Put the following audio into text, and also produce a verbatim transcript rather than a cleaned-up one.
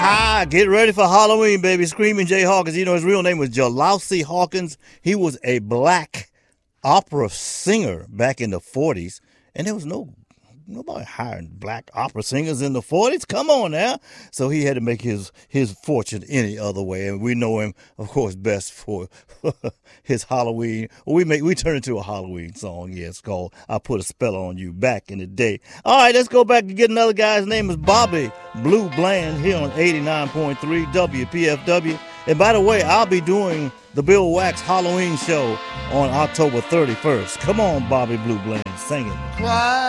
Get ready for Halloween, baby. Screaming Jay Hawkins. You know, his real name was Jalausi Hawkins. He was a black opera singer back in the forties. And there was no nobody hiring black opera singers in the forties. Come on now. So he had to make his, his fortune any other way. And we know him, of course, best for his Halloween. We make we turn into a Halloween song. Yeah, it's called I Put a Spell on You back in the day. All right, let's go back and get another guy. His name is Bobby Blue Bland here on eighty-nine point three W P F W. And by the way, I'll be doing the Bill Wax Halloween show on October thirty-first. Come on, Bobby Blue Bland, sing it.